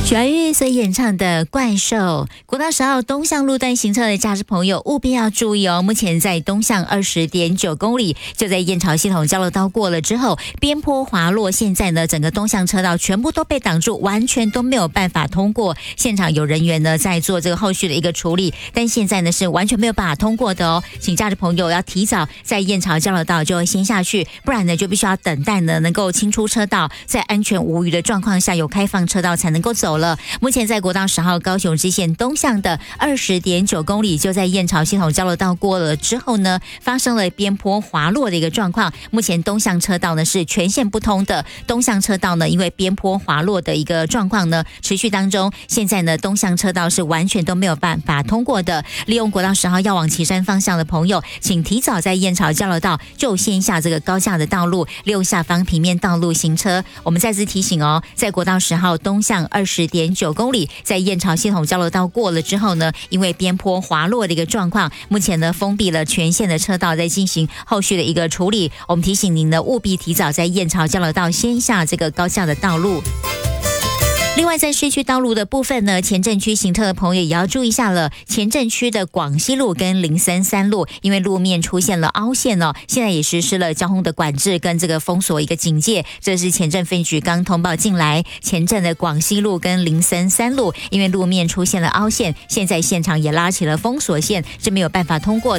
许怀玉所演唱的《怪兽》，国道10号东向路段行车的驾驶朋友务必要注意哦。目前在东向20.9公里，就在燕巢系统交流道过了之后，边坡滑落，现在呢整个东向车道全部都被挡住，完全都没有办法通过。现场有人员呢在做这个后续的一个处理，但现在呢是完全没有办法通过的哦。请驾驶朋友要提早在燕巢交流道就先下去，不然呢就必须要等待呢能够清出车道，在安全无虞的状况下有开放车道才能够走了。目前在国道10号高雄支线东向的20.9公里，就在燕巢系统交流道过了之后呢，发生了边坡滑落的一个状况。目前东向车道呢是全线不通的，东向车道呢因为边坡滑落的一个状况呢持续当中，现在呢东向车道是完全都没有办法通过的。利用国道10号要往旗山方向的朋友，请提早在燕巢交流道就先下这个高架的道路，利用下方平面道路行车。我们再次提醒哦，在国道10号东向20.9公里，在燕巢系统交流道过了之后呢，因为边坡滑落的一个状况，目前呢封闭了全线的车道，在进行后续的一个处理。我们提醒您呢，务必提早在燕巢交流道先下这个高架的道路。另外，在市区道路的部分呢，前镇区行车的朋友也要注意一下了。前镇区的广西路跟033路，因为路面出现了凹陷哦，现在也实施了交通的管制跟这个封锁一个警戒。这是前镇分局刚通报进来，前镇的广西路跟033路，因为路面出现了凹陷，现在现场也拉起了封锁线，是没有办法通过。